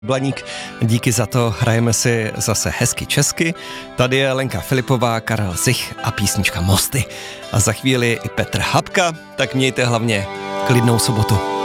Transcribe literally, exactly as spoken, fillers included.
Blaník, díky za to, hrajeme si zase hezky česky. Tady je Lenka Filipová, Karel Zich a písnička Mosty. A za chvíli i Petr Habka, tak mějte hlavně klidnou sobotu.